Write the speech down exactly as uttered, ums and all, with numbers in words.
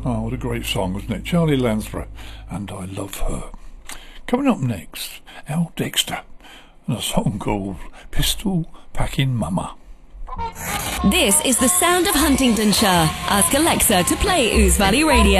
Oh, what a great song, wasn't it? Charlie Lansborough, and I Love Her. Coming up next, Al Dexter, and a song called Pistol Packing Mama. This is the sound of Huntingdonshire. Ask Alexa to play Ouse Valley Radio.